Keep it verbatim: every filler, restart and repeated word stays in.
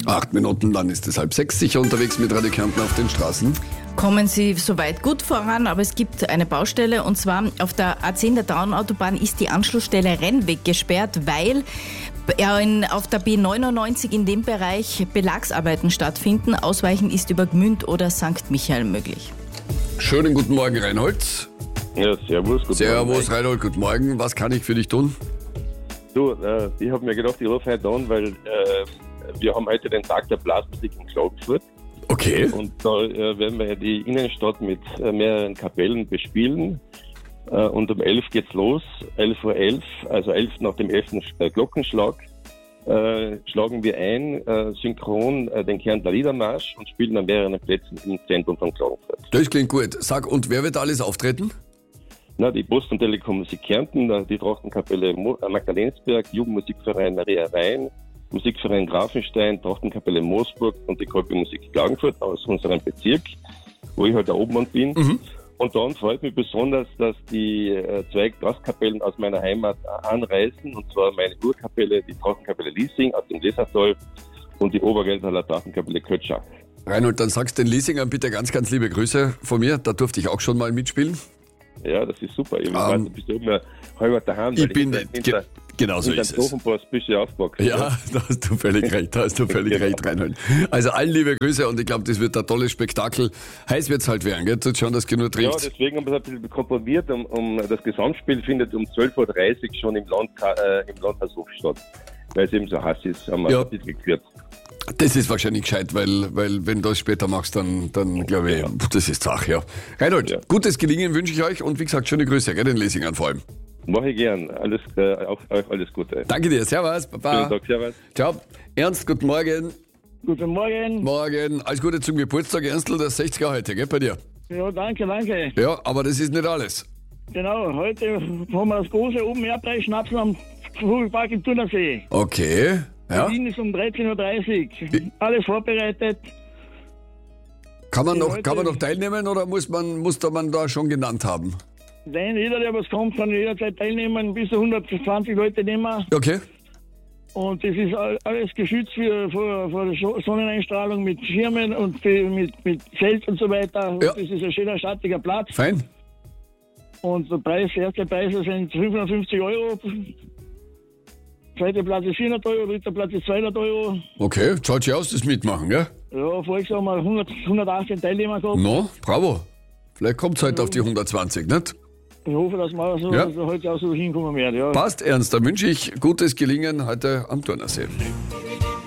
Acht Minuten, dann ist es halb sechs, sicher unterwegs mit Radio Kärnten auf den Straßen. Kommen Sie soweit gut voran, aber es gibt eine Baustelle und zwar auf der A zehn der Traunautobahn ist die Anschlussstelle Rennweg gesperrt, weil ja, in, auf der B neunundneunzig in dem Bereich Belagsarbeiten stattfinden. Ausweichen ist über Gmünd oder Sankt Michael möglich. Schönen guten Morgen, Reinhold. Ja, servus. Guten Servus, Morgen. Reinhold, guten Morgen. Was kann ich für dich tun? Du, äh, ich habe mir gedacht, ich rufe heute an, weil äh, wir haben heute den Tag der Blasmusik in Klagenfurt. Okay. Und da äh, werden wir die Innenstadt mit äh, mehreren Kapellen bespielen. Äh, und um elf geht's los, elf Uhr elf, also elf nach dem elften äh, Glockenschlag, äh, schlagen wir ein, äh, synchron äh, den Kärntner Liedermarsch und spielen an mehreren Plätzen im Zentrum von Klagenfurt. Das klingt gut. Sag, und wer wird alles auftreten? Na, die Post- und Telekom Musik Kärnten, die Trachtenkapelle Mo- äh, Magdalensberg, Jugendmusikverein Maria Rhein, Musikverein Grafenstein, Trachtenkapelle Moosburg und die Kolbemusik Klagenfurt aus unserem Bezirk, wo ich halt der Obmann bin. Mhm. Und dann freut mich besonders, dass die äh, zwei Gastkapellen aus meiner Heimat anreisen, und zwar meine Urkapelle, die Trachtenkapelle Liesing aus dem Lesertal und die Obergeltaler Trachtenkapelle Kötschach. Reinhold, dann sagst den Liesingern bitte ganz, ganz liebe Grüße von mir. Da durfte ich auch schon mal mitspielen. Ja, das ist super. Ich um, weiß, du bist ja immer halber daheim. Ich bin, ich ge- genau so ist es. Bist du aufgewachsen. Ja, da hast du völlig recht, da hast du völlig Genau. recht, Reinhold. Also allen liebe Grüße und ich glaube, das wird ein tolles Spektakel. Heiß wird's halt werden, gell? Tut schon, dass genug Ja, trifft. deswegen haben wir es ein bisschen komprimiert. Um, um, das Gesamtspiel findet um zwölf Uhr dreißig schon im, Land, äh, im Landhaushof statt. Weil es eben so heiß ist, haben wir Ja. ein bisschen gekürzt. Das ist wahrscheinlich gescheit, weil, weil wenn du das später machst, dann, dann glaube ich, Ja. das ist Sache, ja. Reinhold, Ja. gutes Gelingen wünsche ich euch und wie gesagt, schöne Grüße, gell, den Lesingern vor allem. Mache ich gern. Alles, äh, auch euch alles Gute. Danke dir, servus, Schönen baba. Tag, servus. Ciao. Ernst, guten Morgen. Guten Morgen. Morgen. Alles Gute zum Geburtstag, Ernstl, der sechziger heute, gell, bei dir? Ja, danke, danke. Ja, aber das ist nicht alles. Genau, heute haben wir das große Open Air Preis Schnapsen am Vogelpark im Thunersee. Okay, ja. Berlin ist um dreizehn Uhr dreißig. Alles vorbereitet. Kann man Die noch, Leute- kann man noch teilnehmen oder muss man, muss da man da schon genannt haben? Nein, jeder, der was kommt, kann jederzeit teilnehmen. Bis zu hundertzwanzig Leute nehmen. Okay. Und das ist all- alles geschützt für, vor, vor der Scho- Sonneneinstrahlung mit Schirmen und für, mit, mit Zelt und so weiter. Und Ja. das ist ein schöner, schattiger Platz. Fein. Und der Preis, erste Preise sind fünfhundertfünfzig Euro. Zweiter Platz ist vierhundert Euro, dritter Platz ist zweihundert Euro. Okay, schaut schon aus, das mitmachen, gell? Ja, voriges Jahr haben wir hundert, hundertachtzehn Teilnehmer gehabt. No, bravo. Vielleicht kommt's heute auf die hundertzwanzig, nicht? Ich hoffe, dass wir so, Ja. dass wir heute auch so hinkommen werden. Ja. Passt, Ernst, dann wünsche ich gutes Gelingen heute am Thunersee.